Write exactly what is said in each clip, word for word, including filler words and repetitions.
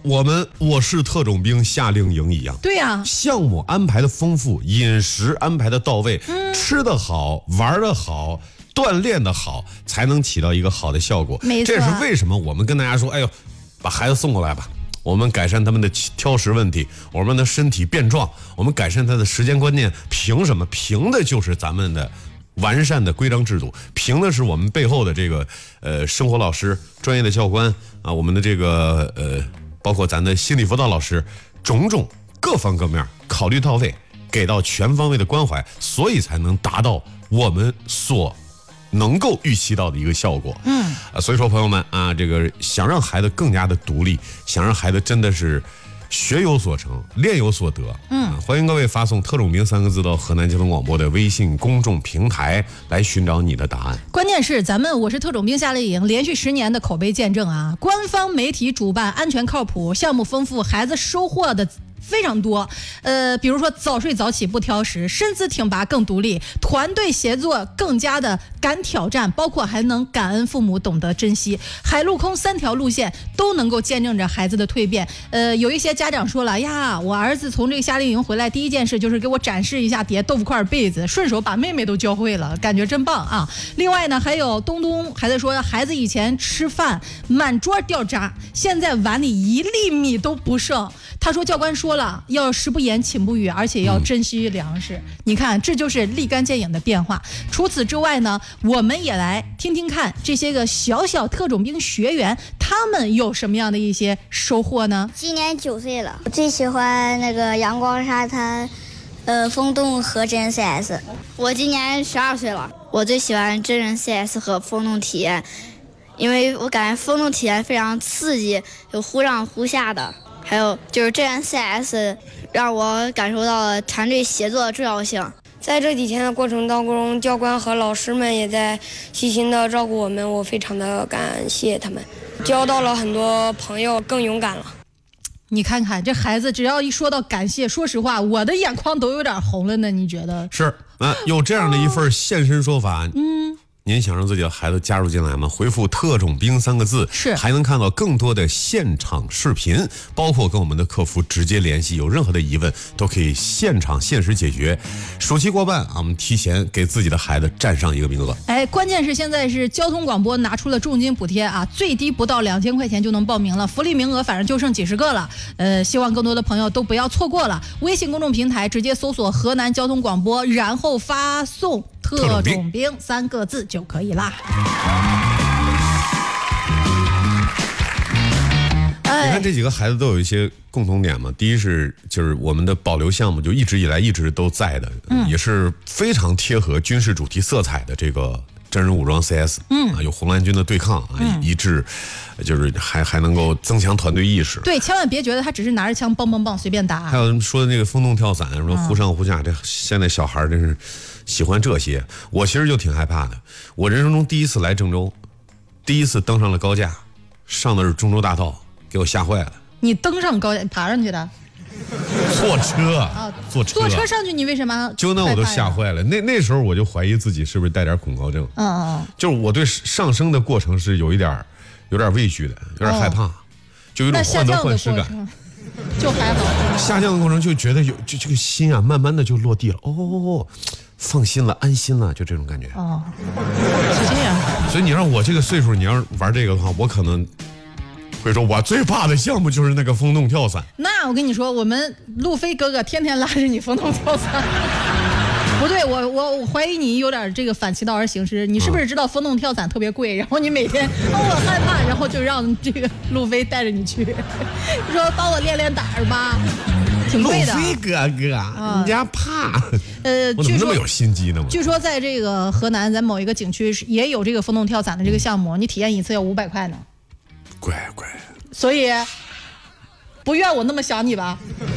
我们我是特种兵夏令营一样。 对呀、啊， 项目安排的丰富，饮食安排的到位，嗯、吃得好，玩得好，锻炼得好，才能起到一个好的效果。 没错， 这是为什么我们跟大家说，哎呦，把孩子送过来吧。我们改善他们的挑食问题，我们的身体变壮，我们改善他的时间观念。凭什么？凭的就是咱们的完善的规章制度，凭的是我们背后的这个呃生活老师、专业的教官啊，我们的这个呃包括咱的心理辅导老师，种种各方各面考虑到位，给到全方位的关怀，所以才能达到我们所能够预期到的一个效果。嗯，啊，所以说朋友们啊，这个想让孩子更加的独立，想让孩子真的是学有所成，练有所得。嗯、啊，欢迎各位发送特种兵三个字到河南交通广播的微信公众平台来寻找你的答案。 关键是咱们我是特种兵夏令营连续十年的口碑见证啊，官方媒体主办，安全靠谱，项目丰富，孩子收获的非常多，呃，比如说早睡早起不挑食，身姿挺拔更独立，团队协作更加的敢挑战，包括还能感恩父母，懂得珍惜，海陆空三条路线都能够见证着孩子的蜕变。呃，有一些家长说了呀，我儿子从这个夏令营回来，第一件事就是给我展示一下叠豆腐块被子，顺手把妹妹都教会了，感觉真棒啊！另外呢，还有东东还在说，孩子以前吃饭满桌掉渣，现在碗里一粒米都不剩。他说教官说了，要食不言寝不语，而且要珍惜粮食。嗯、你看，这就是立竿见影的变化。除此之外呢，我们也来听听看这些个小小特种兵学员，他们有什么样的一些收获呢？ 今年九岁了，我最喜欢那个阳光沙滩，呃，风洞和真人 C S。 我今年十二岁了，我最喜欢真人 C S 和风洞体验，因为我感觉风洞体验非常刺激，有忽上忽下的。还有就是真人 C S 让我感受到了团队协作的重要性。 在这几天的过程当中，教官和老师们也在细心的照顾我们，我非常的感谢他们，交到了很多朋友，更勇敢了。 你看看这孩子，只要一说到感谢，说实话，我的眼眶都有点红了呢。你觉得是啊？有这样的一份现身说法，嗯。您想让自己的孩子加入进来吗？回复特种兵三个字， 是还能看到更多的现场视频，包括跟我们的客服直接联系，有任何的疑问都可以现场限时解决。暑期过半啊，我们提前给自己的孩子占上一个名额。 哎，关键是现在是交通广播拿出了重金补贴啊，最低不到两千块钱就能报名了，福利名额反正就剩几十个了。呃，希望更多的朋友都不要错过了。微信公众平台直接搜索河南交通广播，然后发送特种兵三个字就可以啦。 你看这几个孩子都有一些共同点嘛，第一是就是我们的保留项目就一直以来一直都在的，嗯、也是非常贴合军事主题色彩的这个真人武装 C S， 嗯啊，有红蓝军的对抗啊，嗯、一致，就是还还能够增强团队意识。 对，千万别觉得他只是拿着枪梆梆梆随便打。 还有说的那个风洞跳伞，说忽上忽下，嗯、这现在小孩真是喜欢这些。我其实就挺害怕的。我人生中第一次来郑州，第一次登上了高架，上的是中州大道，给我吓坏了。 你登上高架，爬上去的？ 坐车啊，坐车， 坐车上去，你为什么？ 就那我都吓坏了。那那时候我就怀疑自己是不是带点恐高症。 嗯嗯， 就是我对上升的过程是有一点，有点畏惧的，有点害怕，哦、就有一种患得患失感。 就还好。 下降的过程就觉得有，就这个心啊，慢慢的就落地了。哦哦哦，放心了，安心了，就这种感觉。 哦，是这样。 所以你让我这个岁数，你要玩这个的话，我可能。会说我最怕的项目就是那个风洞跳伞。 那我跟你说，我们路飞哥哥天天拉着你风洞跳伞。不对，我我我怀疑你有点这个反其道而行之。你是不是知道风洞跳伞特别贵？然后你每天哦我害怕，然后就让这个路飞带着你去，说帮我练练胆儿吧，挺贵的。 路飞哥哥，啊、人家怕。 呃， 我怎么那么有心机呢？ 据说在这个河南，咱某一个景区也有这个风洞跳伞的这个项目，你体验一次要五百块呢。 乖乖， 所以不怨我那么想你吧？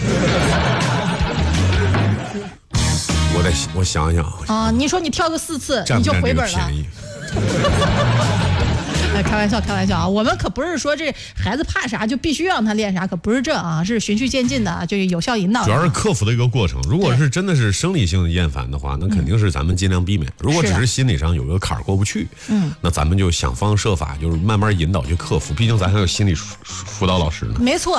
我得我想想啊，你说你跳个四次你就回本了。哎，开玩笑，开玩笑啊！我们可不是说这孩子怕啥就必须让他练啥，可不是这啊，是循序渐进的，就是有效引导。 主要是克服的一个过程。如果是真的是生理性的厌烦的话，那肯定是咱们尽量避免。如果只是心理上有个坎儿过不去，嗯，那咱们就想方设法，就是慢慢引导去克服。毕竟咱还有心理辅导老师呢。 没错。